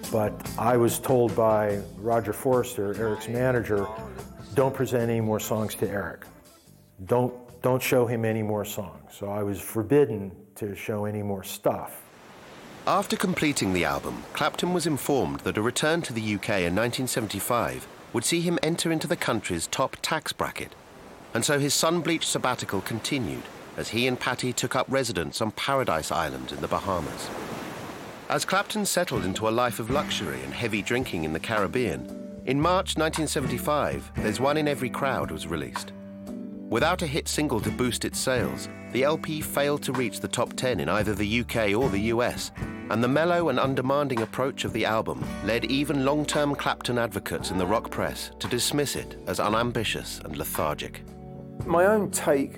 But I was told by Roger Forster, Eric's manager, don't present any more songs to Eric. Don't show him any more songs. So I was forbidden to show any more stuff. After completing the album, Clapton was informed that a return to the UK in 1975 would see him enter into the country's top tax bracket. And so his sun-bleached sabbatical continued as he and Patti took up residence on Paradise Island in the Bahamas. As Clapton settled into a life of luxury and heavy drinking in the Caribbean, in March 1975, There's One in Every Crowd was released. Without a hit single to boost its sales, the LP failed to reach the top 10 in either the UK or the US, and the mellow and undemanding approach of the album led even long-term Clapton advocates in the rock press to dismiss it as unambitious and lethargic. My own take